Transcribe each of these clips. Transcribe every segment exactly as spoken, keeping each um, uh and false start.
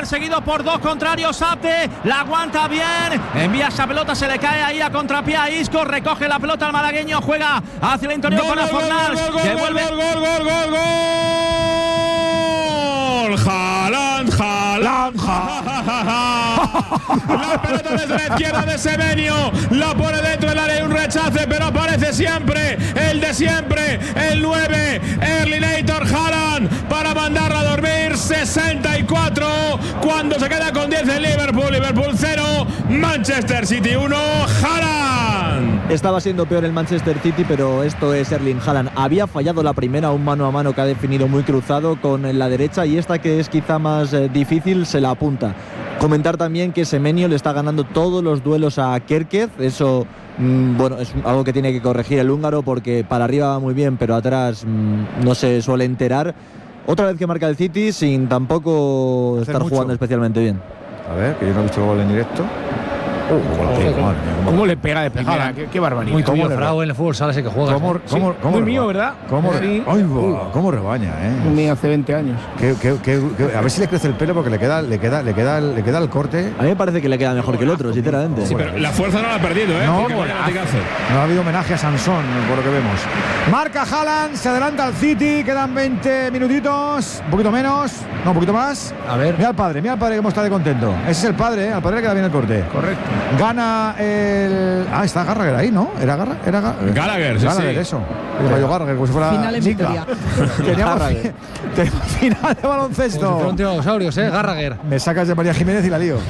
perseguido por dos contrarios. Abde la aguanta bien, envía esa pelota, se le cae ahí a contrapié a Isco, recoge la pelota al malagueño, juega hacia el interior para Fornals, que vuelve. Gol, gol, gol, gol, gol. Haaland, Haaland, la pelota desde la izquierda de Semenyo, la pone dentro del área, un rechace, pero aparece siempre el de siempre, el nueve, Erling Haaland, para mandarla a dormir. Sesenta y cuatro, cuando se queda con diez el Liverpool. Liverpool cero, Manchester City uno. Haaland. Estaba siendo peor el Manchester City, pero esto es Erling Haaland. Había fallado la primera, un mano a mano que ha definido muy cruzado con la derecha, y esta, que es quizá más eh, difícil, se la apunta. Comentar también que Semenyo le está ganando todos los duelos a Kerkez. Eso, mmm, bueno, es algo que tiene que corregir el húngaro, porque para arriba va muy bien, pero atrás mmm, no se suele enterar. Otra vez que marca el City sin tampoco Hacer estar mucho. jugando especialmente bien. A ver, que yo no he visto el gol en directo. Uh, ¿Cómo, madre cómo, mía, ¿Cómo le pega de primera? Qué, qué barbaridad. Muy tuyo, le- Frau, en el fútbol sala sí que juega. ¿Cómo, ¿eh? cómo, Sí, cómo muy reba- mío, ¿verdad? ¿Cómo, Sí. ay, va, Uh. cómo rebaña, eh? Ni hace veinte años. Que, que, que, que- a ver si le crece el pelo, porque le queda, le queda, le queda, le queda el corte. A mí me parece que le queda mejor que el otro, sinceramente. Sí, pero la fuerza no la ha perdido, ¿eh? No, Porque bueno, vaya latigazo. No ha habido homenaje a Sansón, por lo que vemos. Marca Haaland, se adelanta al City, quedan veinte minutitos, un poquito menos, no, un poquito más. A ver. Mira al padre, mira al padre cómo está de contento. Ese es el padre, ¿eh? Al padre le queda bien el corte. Correcto. Gana el. Ah, está Gallagher ahí, ¿no? ¿Era Gallagher? Era Ga- Gallagher, sí, Gallagher, sí. eso. Digo yo Gallagher, como si fuera. Final en Nica. Vitoria. Teníamos, Gallagher. tenemos final de baloncesto. Como si fueran dinosaurios, ¿eh? Gallagher. Me sacas de María Jiménez y la lío.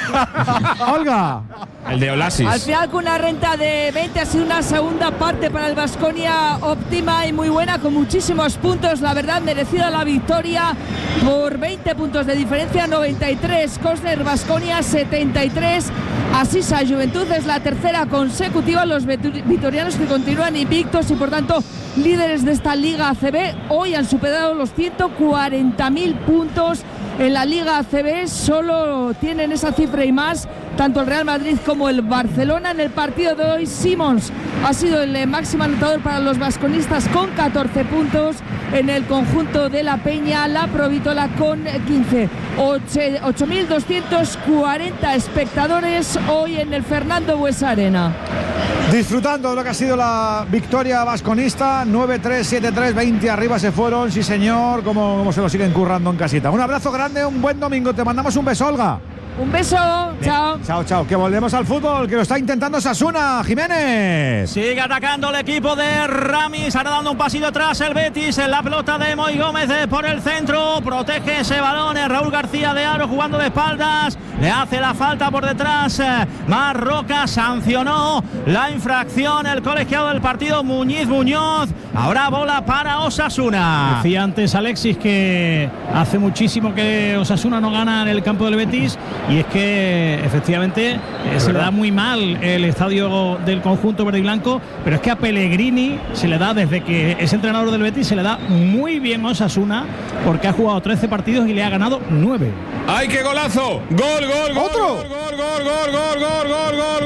Olga. El de Olasis. Al final, con una renta de veinte, ha sido una segunda parte para el Baskonia óptima y muy buena, con muchísimos puntos. La verdad, merecida la victoria por veinte puntos de diferencia. Noventa y tres Cosner, Baskonia setenta y tres. Asisa Juventud es la tercera consecutiva. Los vitu- vitorianos que continúan invictos y por tanto líderes de esta Liga A C B. Hoy han superado los ciento cuarenta mil puntos en la Liga A C B. Solo tienen esa cifra y más tanto el Real Madrid como el Barcelona. En el partido de hoy, Simons ha sido el eh, máximo anotador para los vasconistas con catorce puntos. En el conjunto de la Peña, la Provitola con quince. ocho mil doscientos cuarenta espectadores hoy en el Fernando Buesa Arena. Disfrutando de lo que ha sido la victoria vasconista. Nueve tres, siete tres, veinte arriba se fueron. Sí, señor, como, como se lo siguen currando en casita. Un abrazo grande, un buen domingo. Te mandamos un beso, Olga. Un beso, chao. Chao, chao. Que volvemos al fútbol, que lo está intentando Sasuna. Jiménez. Sigue atacando el equipo de Ramis, ahora dando un pasito atrás el Betis, en la pelota de Moy Gómez eh, por el centro, protege ese balón, eh, Raúl García de Aro jugando de espaldas, le hace la falta por detrás, eh, Marroca sancionó la infracción, el colegiado del partido Muñiz Muñoz, ahora bola para Osasuna. Decía antes Alexis que hace muchísimo que Osasuna no gana en el campo del Betis, y es que efectivamente eh, se le da muy mal el estadio del conjunto verde y blanco, pero es que a Pellegrini se le da, desde que es entrenador del Betis, se le da muy bien Osasuna, porque ha jugado trece partidos y le ha ganado nueve. ¡Ay, qué golazo! ¡Gol, gol, gol! ¿Otro? ¡Gol, gol, gol, gol, gol, gol, gol,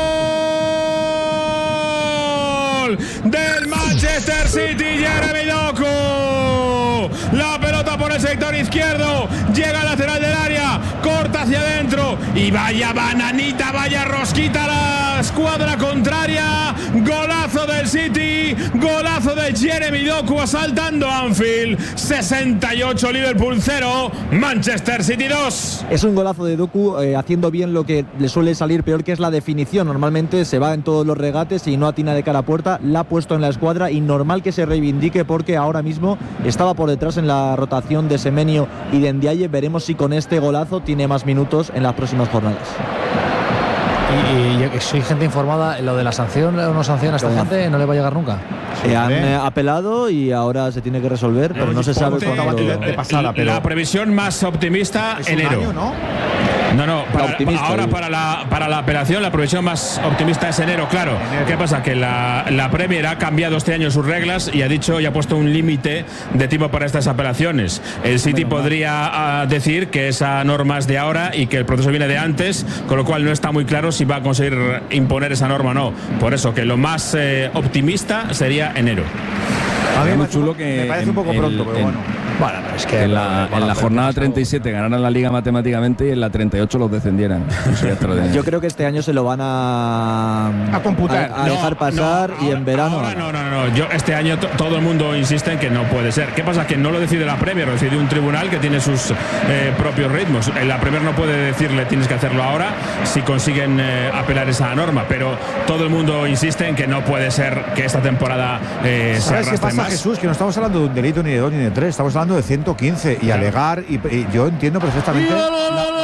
gol! Del Manchester City, Jeremy Doku. La pelota por el sector izquierdo, llega al lateral del área, corta hacia adentro y vaya bananita, vaya rosquita a la escuadra contraria. Golazo del City, golazo de Jeremy Doku asaltando Anfield. sesenta y ocho Liverpool cero, Manchester City dos. Es un golazo de Doku, eh, haciendo bien lo que le suele salir peor, que es la definición. Normalmente se va en todos los regates y no atina de cara a puerta. La ha puesto en la escuadra y normal que se reivindique, porque ahora mismo estaba por detrás en la rotación de Semenyo y de Ndiaye. Veremos si con este golazo tiene más minutos en las próximas jornadas. Y, y yo que soy gente informada, lo de la sanción o no sanción a esta gente no le va a llegar nunca. Eh, han eh, apelado y ahora se tiene que resolver, pero no se sabe cuándo. de pasada, pero la previsión más optimista, es un enero. año, ¿no? No, no, para, optimista, ahora digo. para la, para la apelación la previsión más optimista es enero, claro. Enero. ¿Qué pasa? Que la, la Premier ha cambiado este año sus reglas y ha dicho y ha puesto un límite de tiempo para estas apelaciones. El City Bueno, podría uh, decir que esa norma es de ahora y que el proceso viene de antes, con lo cual no está muy claro si va a conseguir imponer esa norma o no. Por eso que lo más eh, optimista sería enero. A mí Es me muy parece- chulo que me parece un poco el- pronto, pero el- bueno. Bueno, pero es que en la, en la jornada treinta y siete ganaran la liga matemáticamente y en la treinta y ocho los descendieran. Yo creo que este año se lo van a, a computar, a, a dejar no, pasar no, y en verano. Ahora, no, no, no, no. Yo este año to, todo el mundo insiste en que no puede ser. ¿Qué pasa? Que no lo decide la Premier, lo decide un tribunal que tiene sus eh, propios ritmos. La Premier no puede decirle tienes que hacerlo ahora si consiguen eh, apelar esa norma, pero todo el mundo insiste en que no puede ser que esta temporada eh, se ¿Sabes qué arrastre pasa, más. Jesús? Que no estamos hablando de un delito ni de dos ni de tres, estamos hablando de ciento quince y alegar, y, y yo entiendo perfectamente.